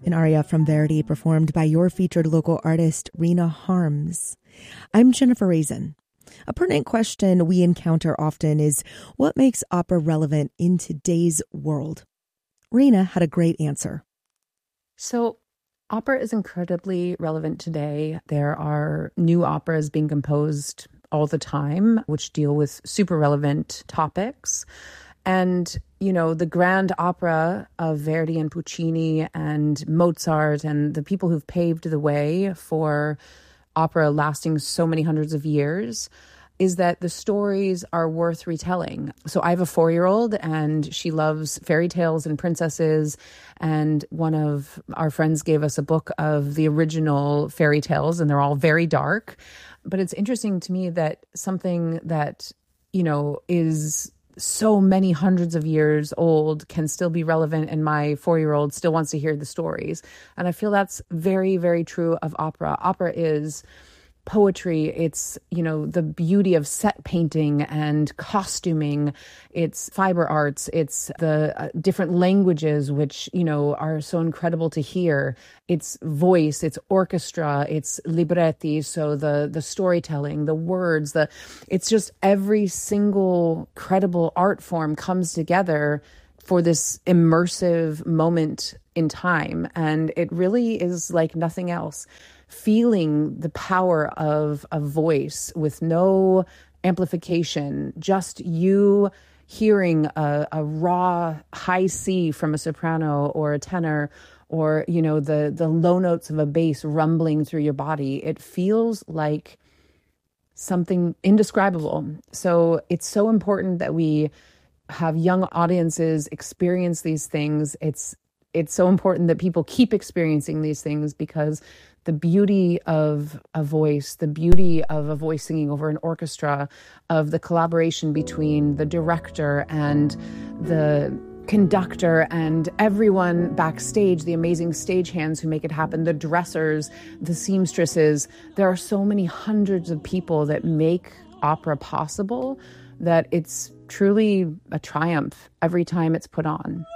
an aria from Verdi performed by your featured local artist, Rena Harms. I'm Jennifer Raisin. A pertinent question we encounter often is what makes opera relevant in today's world? Rena had a great answer. So opera is incredibly relevant today. There are new operas being composed all the time, which deal with super relevant topics. And, you know, the grand opera of Verdi and Puccini and Mozart and the people who've paved the way for opera lasting so many hundreds of years is that the stories are worth retelling. So I have a 4-year-old and she loves fairy tales and princesses. And one of our friends gave us a book of the original fairy tales and they're all very dark. But it's interesting to me that something that, you know, is so many hundreds of years old can still be relevant, and my 4-year-old still wants to hear the stories. And I feel that's very, very true of opera. Opera is poetry. It's, you know, the beauty of set painting and costuming. It's fiber arts. It's the different languages, which, you know, are so incredible to hear. It's voice, it's orchestra, it's libretti. So the storytelling, the words, it's just every single credible art form comes together for this immersive moment in time. And it really is like nothing else. Feeling the power of a voice with no amplification, just you hearing a raw high C from a soprano or a tenor, or, you know, the low notes of a bass rumbling through your body. It feels like something indescribable. So it's so important that we have young audiences experience these things. It's so important that people keep experiencing these things, because the beauty of a voice, the beauty of a voice singing over an orchestra, of the collaboration between the director and the conductor and everyone backstage, the amazing stagehands who make it happen, the dressers, the seamstresses. There are so many hundreds of people that make opera possible that it's truly a triumph every time it's put on.